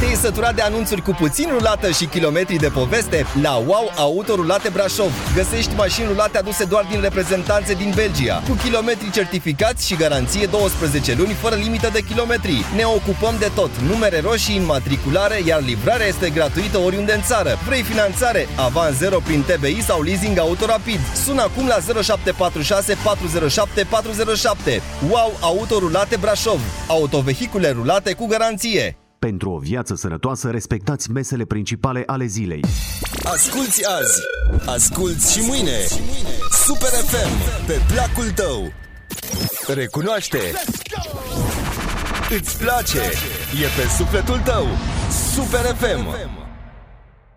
Te-ai săturat de anunțuri cu puțin rulată și kilometri de poveste? La Wow Auto Rulate Brașov găsești mașini rulate aduse doar din reprezentanțe din Belgia, cu kilometri certificați și garanție 12 luni fără limită de kilometri. Ne ocupăm de tot, numere roșii, înmatriculare, iar livrarea este gratuită oriunde în țară. Vrei finanțare? Avans 0 prin TBI sau leasing auto rapid. Sună acum la 0746 407 407. Wow Auto Rulate Brașov. Autovehicule rulate cu garanție. Pentru o viață sănătoasă, respectați mesele principale ale zilei. Asculți azi, asculți și mâine. Super FM, pe placul tău. Recunoaște. Îți place. E pe sufletul tău. Super FM.